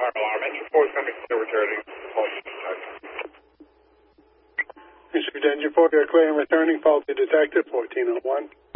fire alarm. Engine 4 is coming, still returning. Faulty detected. Engine 4, you're clear and returning. Faulty detected, 1401.